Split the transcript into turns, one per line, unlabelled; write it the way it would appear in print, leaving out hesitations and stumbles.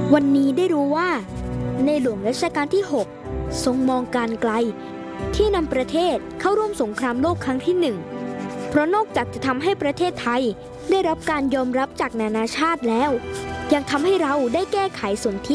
วันนี้ได้รู้ว่าในหลวงรัชกาลที่ 6 ทรงมองการไกลที่นำประเทศเข้าร่วมสงครามโลกครั้งที่ 1 เพราะนอกจากจะทำให้ประเทศไทยได้รับการยอมรับจากนานาชาติแล้วยังทำให้เราได้แก้ไขสนธิ